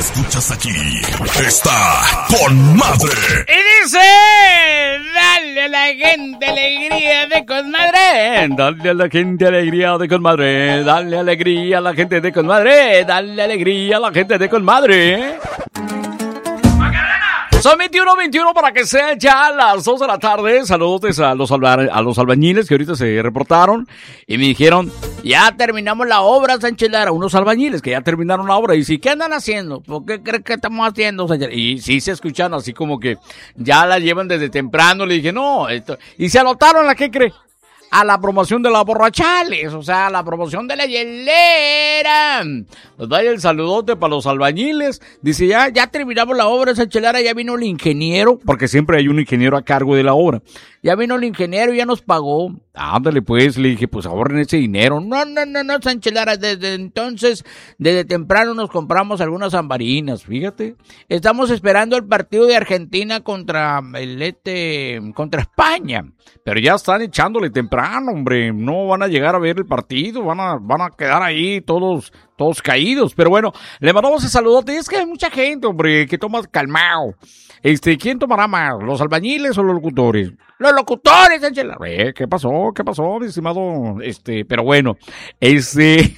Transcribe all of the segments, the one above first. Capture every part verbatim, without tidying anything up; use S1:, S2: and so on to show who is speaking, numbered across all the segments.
S1: escuchas aquí está con madre.
S2: Y dice, dale a la gente alegría de con madre. Dale a la gente alegría de con madre. Dale alegría a la gente de con madre. Dale alegría a la gente de con madre. Son veintiuno veintiuno para que sean ya las dos de la tarde. Saludos a los, alba, a los albañiles que ahorita se reportaron y me dijeron, ya terminamos la obra, Sánchez Lara. Unos albañiles que ya terminaron la obra. Y sí, ¿qué andan haciendo? ¿Por qué crees que estamos haciendo, Sánchez Lara? Y sí se escuchan así como que ya la llevan desde temprano. Le dije, no, esto... y se anotaron, ¿a qué cree? A la promoción de las borrachales, o sea, a la promoción de la hielera. Nos da el saludote para los albañiles. Dice, ya, ya terminamos la obra, Sánchez Lara, ya vino el ingeniero, porque siempre hay un ingeniero a cargo de la obra. Ya vino el ingeniero y ya nos pagó. Ándale pues, le dije, pues ahorren ese dinero. No, no, no, no, Sánchez Lara, desde entonces, desde temprano nos compramos algunas zambarinas, fíjate. Estamos esperando el partido de Argentina contra el este, contra España. Pero ya están echándole temprano, hombre. No van a llegar a ver el partido, van a, van a quedar ahí todos, todos caídos. Pero bueno, le mandamos el saludote. Y es que hay mucha gente, hombre, que toma calmado. Este, ¿quién tomará más? ¿Los albañiles o los locutores? ¡Los locutores, Sánchez Lara! Eh, ¿Qué pasó? ¿Qué pasó, mi estimado? Este, pero bueno, este...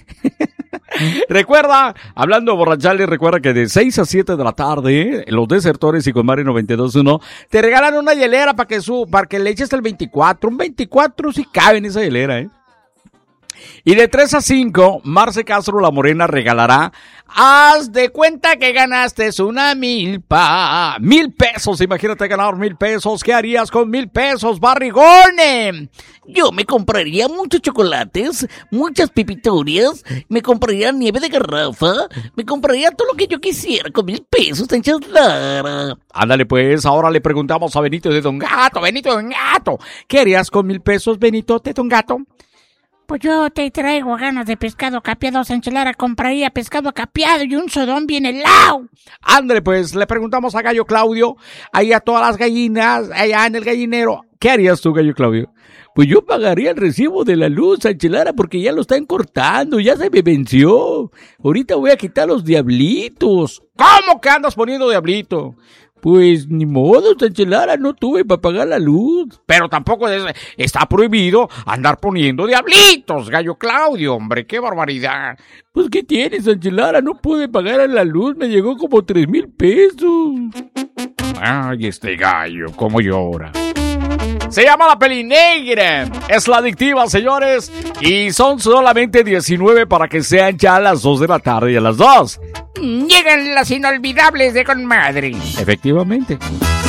S2: Recuerda, hablando de borrachales, recuerda que de seis a siete de la tarde, los Desertores y con Mari noventa y dos punto uno te regalan una hielera para que su, para que le eches el veinticuatro. Un veinticuatro sí cabe en esa hielera, ¿eh? Y de tres a cinco, Marce Castro La Morena regalará, haz de cuenta que ganaste una milpa. Mil pesos, imagínate ganar mil pesos. ¿Qué harías con mil pesos, barrigone?
S3: Yo me compraría muchos chocolates, muchas pipitorias, me compraría nieve de garrafa, me compraría todo lo que yo quisiera con mil pesos, Sánchez Lara.
S2: Ándale pues, ahora le preguntamos a Benito de Don Gato. Benito de Don Gato, ¿qué harías con mil pesos, Benito de Don Gato?
S4: Pues yo te traigo ganas de pescado capeado, Sánchez Lara. Compraría pescado capeado y un sodón bien helado.
S2: Ándale, pues, le preguntamos a Gallo Claudio, ahí a todas las gallinas, allá en el gallinero. ¿Qué harías tú, Gallo Claudio? Pues yo pagaría el recibo de la luz, Sánchez Lara, porque ya lo están cortando, ya se me venció. Ahorita voy a quitar los diablitos. ¿Cómo que andas poniendo diablito? Pues ni modo, Sánchez Lara, no tuve para pagar la luz. Pero tampoco es, está prohibido andar poniendo diablitos, Gallo Claudio, hombre, qué barbaridad. Pues ¿qué tienes, Sánchez Lara? No pude pagar la luz, me llegó como tres mil pesos. Ay, este gallo, cómo llora. Se llama La Pelinegra, es la adictiva, señores, y son solamente diecinueve para que sean ya a las dos de la tarde y a las dos.
S4: Llegan las inolvidables de con madre.
S2: Efectivamente.